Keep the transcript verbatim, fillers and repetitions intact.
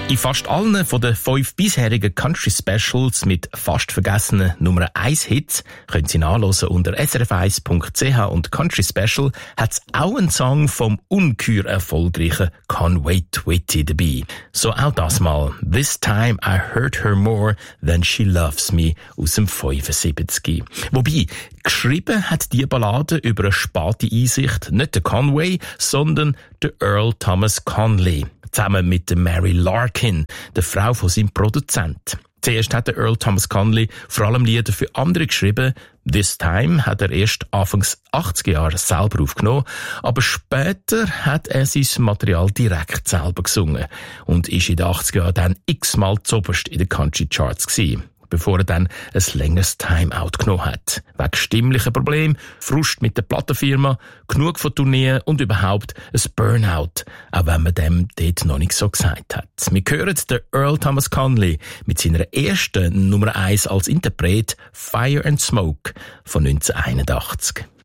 In fast allen von den fünf bisherigen Country Specials mit fast vergessenen Nummer eins Hits können Sie nachhören unter s r f eins punkt c h und Country Special hat es auch einen Song vom ungeheuer erfolgreichen Conway Twitty dabei. So auch das mal. This time I hurt her more than she loves me aus dem fünfundsiebzig. Wobei, geschrieben hat die Ballade über eine späte Einsicht nicht der Conway, sondern der Earl Thomas Conley. Zusammen mit der Mary Larkin, der Frau von seinem Produzent. Zuerst hat der Earl Thomas Conley vor allem Lieder für andere geschrieben. This Time hat er erst Anfangs achtziger Jahre selber aufgenommen, aber später hat er sein Material direkt selber gesungen und ist in den achtziger Jahren dann x-mal zuoberst in den Country Charts gewesen, bevor er dann ein längeres Timeout genommen hat. Wegen stimmlichen Problemen, Frust mit der Plattenfirma, genug von Tourneen und überhaupt ein Burnout, auch wenn man dem dort noch nicht so gesagt hat. Wir hören den Earl Thomas Conley mit seiner ersten Nummer eins als Interpret Fire and Smoke von neunzehnhunderteinundachtzig.